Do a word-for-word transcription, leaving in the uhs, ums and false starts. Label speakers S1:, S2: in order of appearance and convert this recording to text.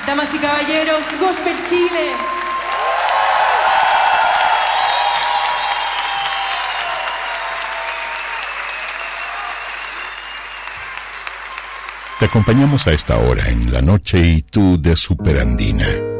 S1: Damas y caballeros, Gospel Chile.
S2: Te acompañamos a esta hora en La Noche y Tú de Superandina.